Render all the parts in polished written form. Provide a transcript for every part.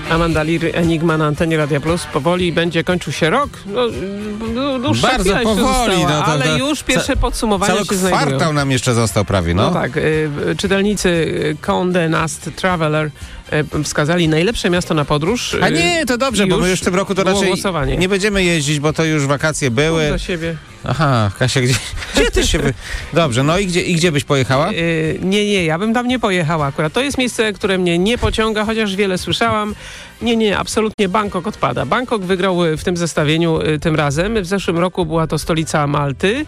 Amanda Lear, Enigma na antenie Radia Plus. Powoli będzie kończył się rok. Dłuższa bardzo chwila jeszcze powoli. Została, ale już pierwsze podsumowania się znajdują. Cały kwartał nam jeszcze został prawie, no. No tak. Czytelnicy Condé Nast Traveler wskazali najlepsze miasto na podróż. A nie, to dobrze, bo my już w tym roku to raczej głosowanie. nie będziemy jeździć, bo to już wakacje były. Do siebie. Aha, Kasia, gdzie ty się... Dobrze, no i gdzie byś pojechała? Nie, ja bym tam nie pojechała akurat. To jest miejsce, które mnie nie pociąga, chociaż wiele słyszałam. Nie, absolutnie Bangkok odpada. Bangkok wygrał w tym zestawieniu tym razem. W zeszłym roku była to stolica Malty.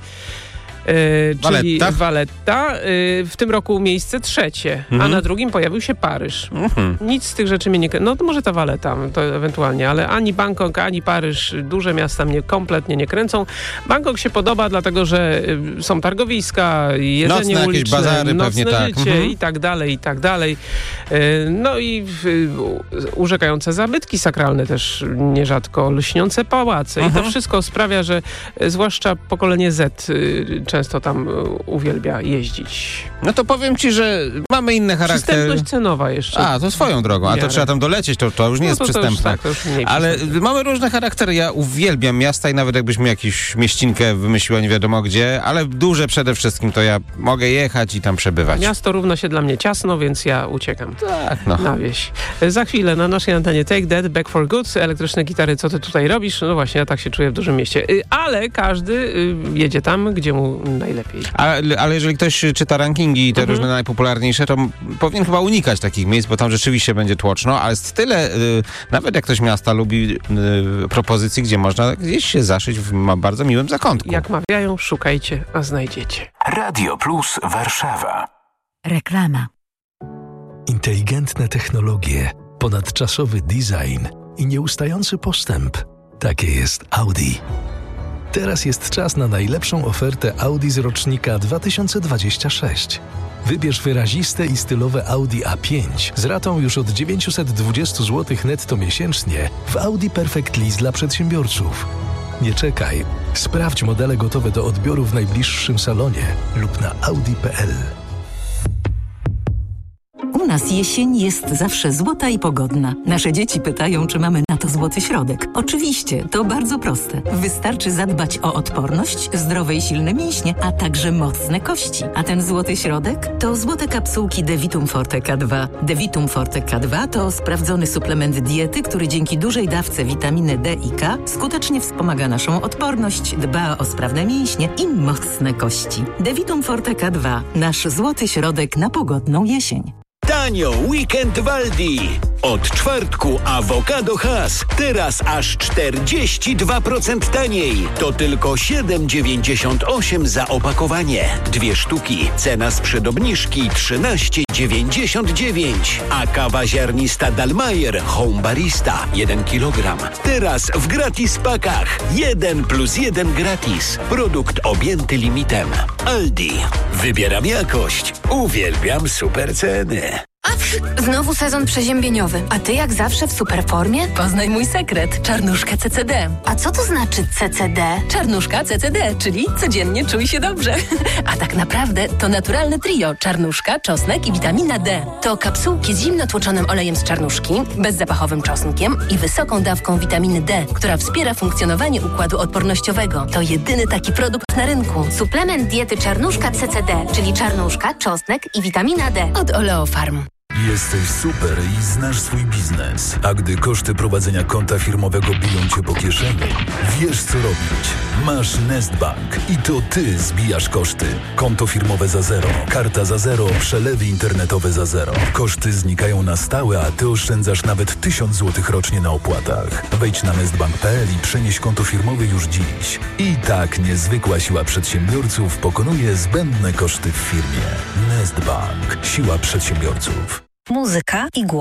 Czyli Valletta. W tym roku miejsce 3, a na drugim pojawił się Paryż. Nic z tych rzeczy mnie nie... No to może ta Valletta, to ewentualnie, ale ani Bangkok, ani Paryż, duże miasta mnie kompletnie nie kręcą. Bangkok się podoba, dlatego że są targowiska, jedzenie nocne uliczne, bazary, nocne pewnie życie tak. i tak dalej. No i urzekające zabytki sakralne też nierzadko, lśniące pałace. I to wszystko sprawia, że zwłaszcza pokolenie Z często tam uwielbia jeździć. No to powiem ci, że mamy inny charakter. Przystępność cenowa jeszcze. A, to swoją drogą, a to trzeba tam dolecieć, to już nie jest przystępne. To już mniej ale przystępne. mamy różne charaktery. Ja uwielbiam miasta i nawet jakbyś mi jakąś mieścinkę wymyśliła nie wiadomo gdzie, ale duże przede wszystkim, to ja mogę jechać i tam przebywać. Miasto równa się dla mnie ciasno, więc ja uciekam. Tak, no. Na wieś. Za chwilę na naszej antenie Take That, Back for Good, elektryczne gitary, co ty tutaj robisz? No właśnie, ja tak się czuję w dużym mieście. Ale każdy jedzie tam, gdzie mu najlepiej. Ale jeżeli ktoś czyta rankingi i te różne najpopularniejsze, to powinien chyba unikać takich miejsc, bo tam rzeczywiście będzie tłoczno, ale jest tyle, nawet jak ktoś miasta lubi propozycji, gdzie można gdzieś się zaszyć w bardzo miłym zakątku. Jak mawiają, szukajcie, a znajdziecie. Radio Plus Warszawa. Reklama. Inteligentne technologie, ponadczasowy design i nieustający postęp. Takie jest Audi. Teraz jest czas na najlepszą ofertę Audi z rocznika 2026. Wybierz wyraziste i stylowe Audi A5 z ratą już od 920 zł netto miesięcznie w Audi Perfect Lease dla przedsiębiorców. Nie czekaj. Sprawdź modele gotowe do odbioru w najbliższym salonie lub na audi.pl. U nas jesień jest zawsze złota i pogodna. Nasze dzieci pytają, czy mamy na to złoty środek. Oczywiście, to bardzo proste. Wystarczy zadbać o odporność, zdrowe i silne mięśnie, a także mocne kości. A ten złoty środek to złote kapsułki Devitum Forte K2. Devitum Forte K2 to sprawdzony suplement diety, który dzięki dużej dawce witaminy D i K skutecznie wspomaga naszą odporność, dba o sprawne mięśnie i mocne kości. Devitum Forte K2. Nasz złoty środek na pogodną jesień. Tanio Weekend w Aldi. Od czwartku awokado Hass. Teraz aż 42% taniej. To tylko 7,98 za opakowanie. 2 sztuki. Cena sprzed obniżki 13,99. A kawa ziarnista Dalmayer Home Barista 1 kg. Teraz w gratis pakach. 1+1 gratis. Produkt objęty limitem. Aldi. Wybieram jakość. Uwielbiam super ceny. Znowu sezon przeziębieniowy. A ty jak zawsze w super formie? Poznaj mój sekret. Czarnuszka CCD. A co to znaczy CCD? Czarnuszka CCD, czyli codziennie czuj się dobrze. A tak naprawdę to naturalne trio. Czarnuszka, czosnek i witamina D. To kapsułki z zimno tłoczonym olejem z czarnuszki, Bezzapachowym czosnkiem i wysoką dawką witaminy D, która wspiera funkcjonowanie układu odpornościowego. To jedyny taki produkt na rynku. suplement diety czarnuszka CCD, czyli czarnuszka, czosnek i witamina D. Od Oleofarm. Jesteś super i znasz swój biznes. A gdy koszty prowadzenia konta firmowego biją cię po kieszeni, wiesz co robić. Masz Nestbank i to ty zbijasz koszty. Konto firmowe za zero, karta za zero, przelewy internetowe za zero. Koszty znikają na stałe, a ty oszczędzasz nawet 1000 zł rocznie na opłatach. Wejdź na nestbank.pl i przenieś konto firmowe już dziś. I tak niezwykła siła przedsiębiorców pokonuje zbędne koszty w firmie. Nestbank. Siła przedsiębiorców. Muzyka i głos.